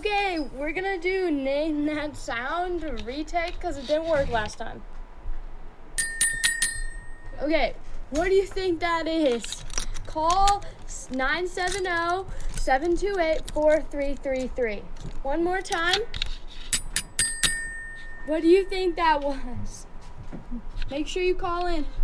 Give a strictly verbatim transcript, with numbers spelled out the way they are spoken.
Okay, we're gonna do name that sound retake because it didn't work last time. Okay, what do you think that is? Call nine seven zero, seven two eight, four three three three. One more time. What do you think that was? Make sure you call in.